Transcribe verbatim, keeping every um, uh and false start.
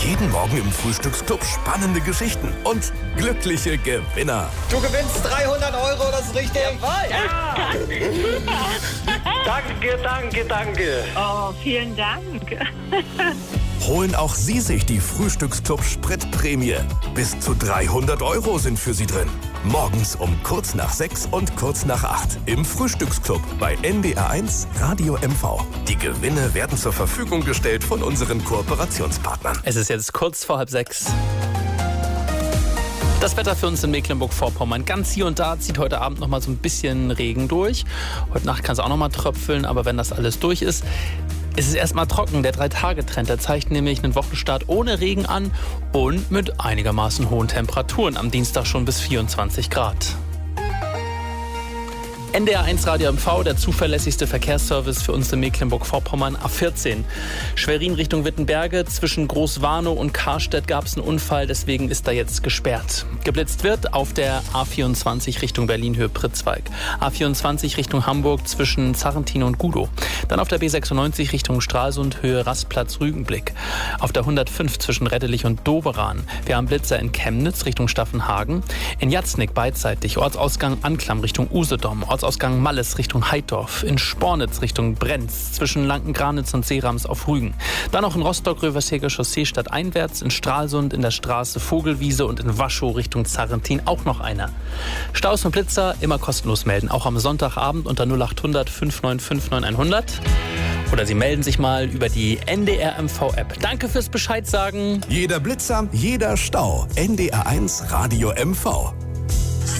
Jeden Morgen im Frühstücksclub spannende Geschichten und glückliche Gewinner. Du gewinnst dreihundert Euro, das ist richtig. Jawohl. Ja. Danke, danke, danke. Oh, vielen Dank. Holen auch Sie sich die Frühstücksclub Spritprämie. Bis zu dreihundert Euro sind für Sie drin. Morgens um kurz nach sechs und kurz nach acht im Frühstücksclub bei N D R eins Radio M V. Die Gewinne werden zur Verfügung gestellt von unseren Kooperationspartnern. Es ist jetzt kurz vor halb sechs. Das Wetter für uns in Mecklenburg-Vorpommern. Ganz hier und da zieht heute Abend noch mal so ein bisschen Regen durch. Heute Nacht kann es auch noch mal tröpfeln, aber wenn das alles durch ist, ist es erstmal trocken. Der drei-Tage-Trend, der zeigt nämlich einen Wochenstart ohne Regen an und mit einigermaßen hohen Temperaturen. Am Dienstag schon bis vierundzwanzig Grad. N D R eins Radio M V, der zuverlässigste Verkehrsservice für uns in Mecklenburg-Vorpommern, A vierzehn. Schwerin Richtung Wittenberge, zwischen Großwarnow und Karstedt gab es einen Unfall, deswegen ist da jetzt gesperrt. Geblitzt wird auf der A vierundzwanzig Richtung Berlin-Höhe Pritzwalk. A vierundzwanzig Richtung Hamburg zwischen Zarrentin und Gudow. Dann auf der B sechsundneunzig Richtung Stralsund, Höhe Rastplatz Rügenblick. Auf der hundertfünf zwischen Reddelich und Doberan. Wir haben Blitzer in Chemnitz Richtung Staffenhagen. In Jatznick beidseitig, Ortsausgang Anklam Richtung Usedom. Ortsausgang Malles Richtung Heidorf, in Spornitz Richtung Brenz, zwischen Lankengranitz und Seerams auf Rügen. Dann noch in Rostock-Röversheger Chaussee stadteinwärts, in Stralsund in der Straße Vogelwiese und in Waschow Richtung Zarrentin auch noch einer. Staus und Blitzer immer kostenlos melden, auch am Sonntagabend unter null acht hundert fünf neun fünf neun hundert. Oder Sie melden sich mal über die N D R M V-App. Danke fürs Bescheid sagen. Jeder Blitzer, jeder Stau. N D R eins Radio M V.